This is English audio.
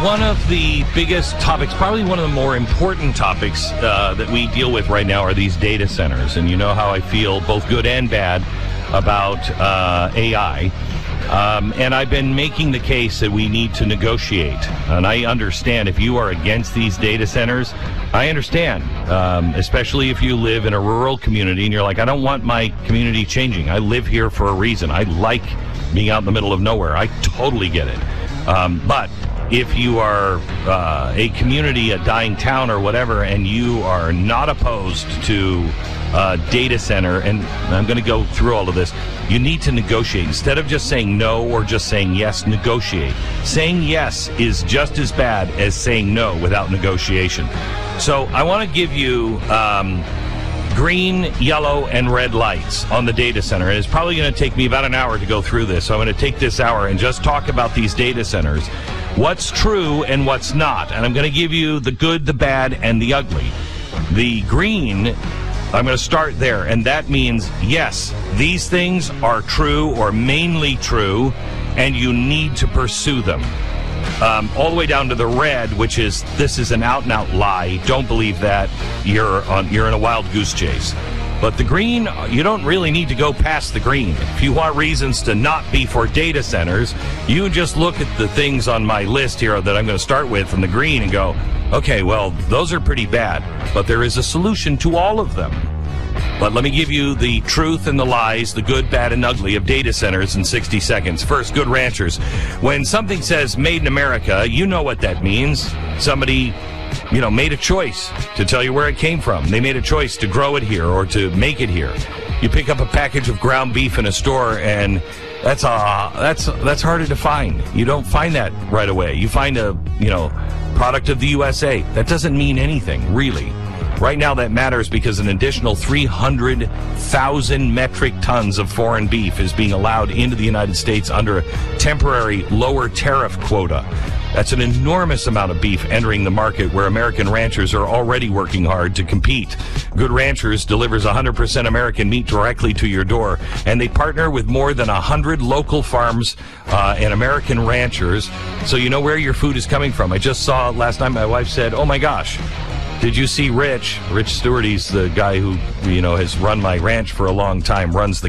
one of the biggest topics, probably one of the more important topics that we deal with right now are these data centers. And you know how I feel, both good and bad, about AI. And I've been making the case that we need to negotiate. And I understand if you are against these data centers, I understand, especially if you live in a rural community and you're like, I don't want my community changing. I live here for a reason. I like being out in the middle of nowhere. I totally get it. But if you are a community, a dying town or whatever, and you are not opposed to data center, and I'm going to go through all of this, you need to negotiate. Instead of just saying no or just saying yes, negotiate. Saying yes is just as bad as saying no without negotiation. So I want to give you green, yellow, and red lights on the data center. And it's probably going to take me about an hour to go through this. So I'm going to take this hour and just talk about these data centers. What's true and what's not. And I'm going to give you the good, the bad, and the ugly. The green, I'm going to start there. And that means, yes, these things are true or mainly true, and you need to pursue them. All the way down to the red, which is, this is an out-and-out lie. Don't believe that. You're in a wild goose chase. But the green, you don't really need to go past the green. If you want reasons to not be for data centers, you just look at the things on my list here that I'm going to start with in the green and go, okay, well, those are pretty bad. But there is a solution to all of them. But let me give you the truth and the lies, the good, bad, and ugly of data centers in 60 seconds. First, Good Ranchers. When something says made in America, you know what that means. Somebody, made a choice to tell you where it came from. They made a choice to grow it here or to make it here. You pick up a package of ground beef in a store, and that's harder to find. You don't find that right away. You find a, product of the USA. That doesn't mean anything, really. Right now that matters because an additional 300,000 metric tons of foreign beef is being allowed into the United States under a temporary lower tariff quota. That's an enormous amount of beef entering the market where American ranchers are already working hard to compete. Good Ranchers delivers 100% American meat directly to your door, and they partner with more than 100 local farms and American ranchers, so you know where your food is coming from. I just saw last night, my wife said, oh my gosh, did you see Rich Stewart? He's the guy who, has run my ranch for a long time, runs the